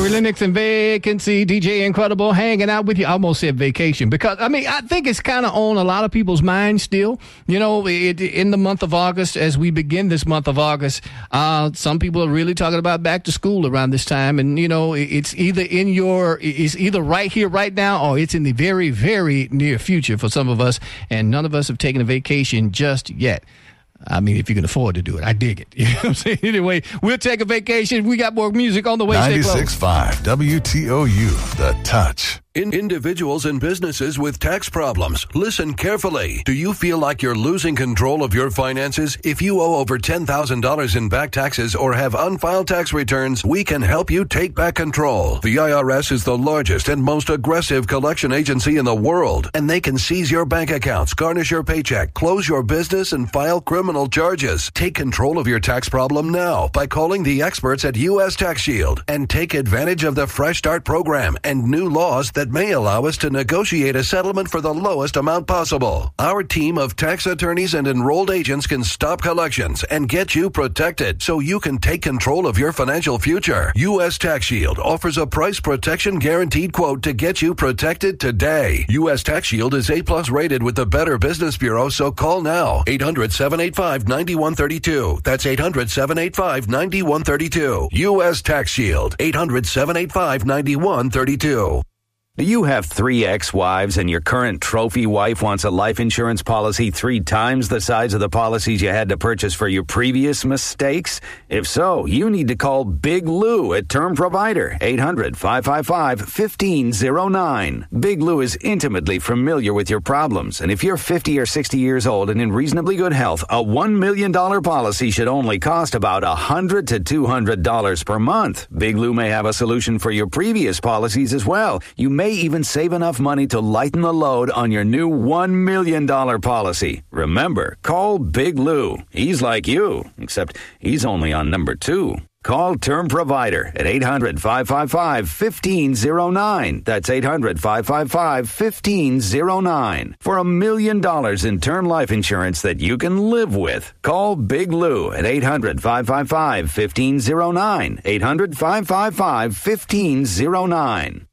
Ari Lennox and Vacancy, DJ Incredible, hanging out with you. I almost said vacation because, I think it's kind of on a lot of people's minds still. You know, in the month of August, as we begin this month of August, some people are really talking about back to school around this time. And, you know, it's either right here, right now, or it's in the very, very near future for some of us. And none of us have taken a vacation just yet. I mean, if you can afford to do it, I dig it. You know what I'm saying? Anyway, we'll take a vacation. We got more music on the way. 96.5 WTOU, The Touch. Individuals and businesses with tax problems, listen carefully. Do you feel like you're losing control of your finances? If you owe over $10,000 in back taxes or have unfiled tax returns, we can help you take back control. The IRS is the largest and most aggressive collection agency in the world, and they can seize your bank accounts, garnish your paycheck, close your business, and file criminal charges. Take control of your tax problem now by calling the experts at U.S. Tax Shield and take advantage of the Fresh Start program and new laws that may allow us to negotiate a settlement for the lowest amount possible. Our team of tax attorneys and enrolled agents can stop collections and get you protected so you can take control of your financial future. U.S. Tax Shield offers a price protection guaranteed quote to get you protected today. U.S. Tax Shield is A+ rated with the Better Business Bureau, so call now. 800-785-9132. That's 800-785-9132. U.S. Tax Shield. 800-785-9132. Do you have 3 ex-wives and your current trophy wife wants a life insurance policy 3 times the size of the policies you had to purchase for your previous mistakes? If so, you need to call Big Lou at Term Provider, 800-555-1509. Big Lou is intimately familiar with your problems, and if you're 50 or 60 years old and in reasonably good health, a $1 million policy should only cost about $100 to $200 per month. Big Lou may have a solution for your previous policies as well. You may even save enough money to lighten the load on your new $1 million policy. Remember, call Big Lou. He's like you, except he's only on number 2. Call Term Provider at 800-555-1509. That's 800-555-1509. For $1 million in term life insurance that you can live with. Call Big Lou at 800-555-1509. 800-555-1509.